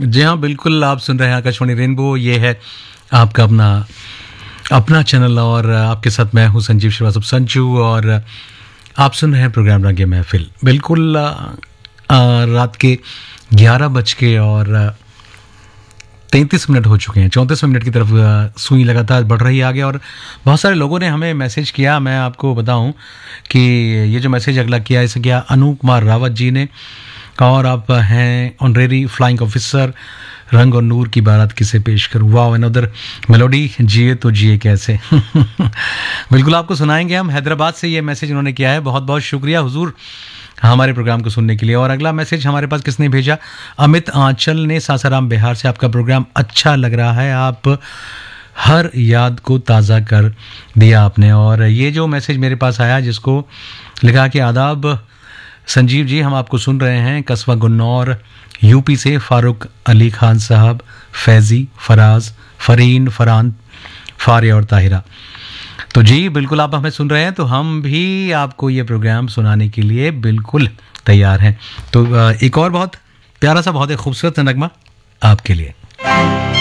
जी हाँ, बिल्कुल आप सुन रहे हैं आकाशवाणी रेनबो। ये है आपका अपना अपना चैनल और आपके साथ मैं हूँ संजीव श्रीवास्तव संजू और आप सुन रहे हैं प्रोग्राम रंगे महफिल। बिल्कुल रात के 11 बज के और 33 मिनट हो चुके हैं। 34 मिनट की तरफ सुई लगातार बढ़ रही है आगे और बहुत सारे लोगों ने हमें मैसेज किया। मैं आपको बताऊं कि ये जो मैसेज अगला किया इसे किया अनूप कुमार रावत जी ने और आप हैं ऑनरेरी फ्लाइंग ऑफिसर। रंग और नूर की बारात किसे पेश करूं, वाह अनदर मेलोडी, जिए तो जिए कैसे। बिल्कुल आपको सुनाएंगे हम। हैदराबाद से ये मैसेज उन्होंने किया है। बहुत बहुत शुक्रिया हुजूर हमारे प्रोग्राम को सुनने के लिए। और अगला मैसेज हमारे पास किसने भेजा, अमित आंचल ने सासाराम बिहार से। आपका प्रोग्राम अच्छा लग रहा है, आप हर याद को ताज़ा कर दिया आपने। और ये जो मैसेज मेरे पास आया जिसको लिखा कि आदाब संजीव जी, हम आपको सुन रहे हैं कस्बा गुन्नौर यूपी से। फारूक अली खान साहब, फैज़ी, फराज, फरीन, फरान, फारिया और ताहिरा। तो जी बिल्कुल आप हमें सुन रहे हैं तो हम भी आपको ये प्रोग्राम सुनाने के लिए बिल्कुल तैयार हैं। तो एक और बहुत प्यारा सा, बहुत ही खूबसूरत नगमा आपके लिए।